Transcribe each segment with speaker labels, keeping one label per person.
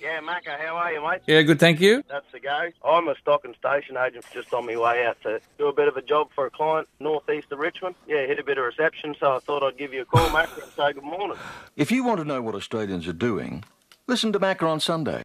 Speaker 1: Yeah, Macca, how are you, mate?
Speaker 2: Yeah, good, thank you.
Speaker 1: That's the go. I'm a stock and station agent just on my way out to do a bit of a job for a client northeast of Richmond. Yeah, hit a bit of reception, so I thought I'd give you a call, Macca, and say good morning.
Speaker 3: If you want to know what Australians are doing, listen to Macca on Sunday.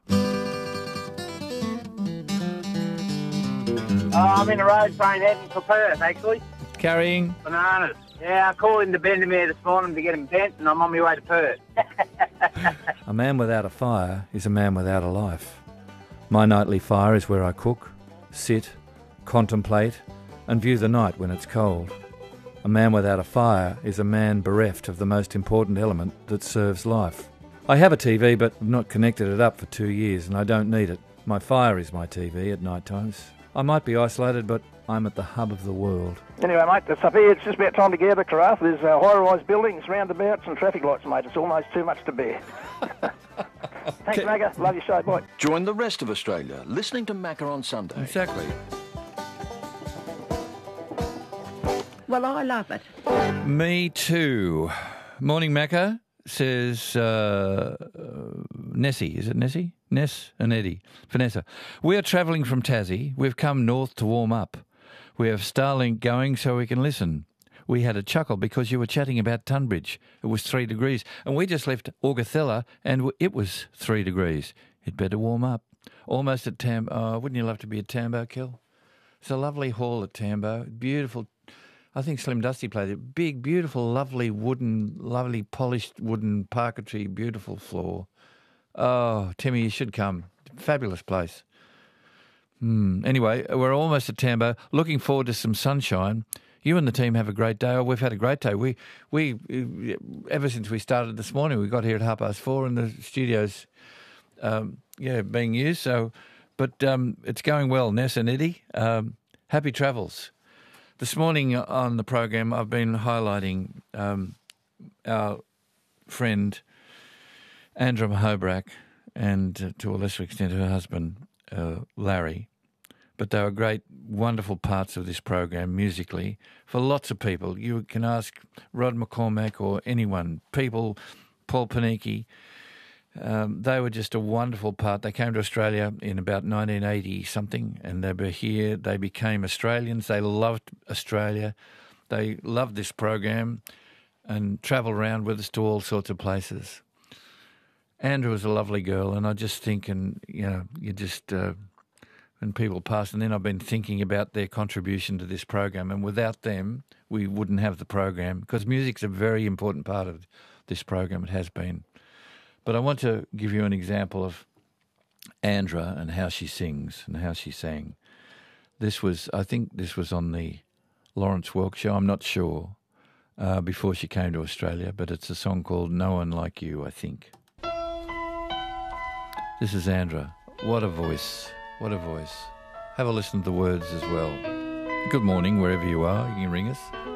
Speaker 4: I'm in the road train heading for Perth, actually.
Speaker 2: Carrying?
Speaker 4: Bananas. Yeah, I called into Bendemeer this morning to get them bent, and I'm on my way to Perth.
Speaker 2: A man without a fire is a man without a life. My nightly fire is where I cook, sit, contemplate, and view the night when it's cold. A man without a fire is a man bereft of the most important element that serves life. I have a TV, but I've not connected it up for 2 years, and I don't need it. My fire is my TV at night times. I might be isolated, but I'm at the hub of the world.
Speaker 5: Anyway, mate, that's up here. It's just about time to get out of Karratha. There's high-rise buildings, roundabouts and traffic lights, mate. It's almost too much to bear. Thanks, Macca. Love your show. Bye.
Speaker 3: Join the rest of Australia listening to Macca on Sunday.
Speaker 2: Exactly.
Speaker 6: Well, I love it.
Speaker 2: Me too. Morning, Macca, says Nessie. Is it Nessie? Ness and Eddie. Vanessa. We are travelling from Tassie. We've come north to warm up. We have Starlink going so we can listen. We had a chuckle because you were chatting about Tunbridge. It was 3 degrees. And we just left Augathella and it was 3 degrees. It better warm up. Almost at Tambo. Oh, wouldn't you love to be at Tambo, Kel? It's a lovely hall at Tambo. Beautiful. I think Slim Dusty played it. Big, beautiful, lovely polished wooden parquetry, beautiful floor. Oh, Timmy, you should come. Fabulous place. Anyway, we're almost at Tambo. Looking forward to some sunshine. You and the team have a great day. Oh, we've had a great day. We ever since we started this morning, we got here at 4:30 and the studio's, being used. So, but it's going well, Ness and Eddie. Happy travels. This morning on the program, I've been highlighting our friend Andra Hobrack and, to a lesser extent, her husband, Larry. But they were great, wonderful parts of this program musically for lots of people. You can ask Rod McCormack or anyone, people, Paul Panicki. They were just a wonderful part. They came to Australia in about 1980-something, and they were here. They became Australians. They loved Australia. They loved this program and travelled around with us to all sorts of places. Andrew was a lovely girl, and I just think, when people pass, and then I've been thinking about their contribution to this program, and without them, we wouldn't have the program, because music's a very important part of this program. It has been. But I want to give you an example of Andra and how she sings and how she sang. I think this was on the Lawrence Welk show, I'm not sure, before she came to Australia, but it's a song called No One Like You, I think. This is Andra. What a voice. What a voice. Have a listen to the words as well. Good morning, wherever you are. You can ring us.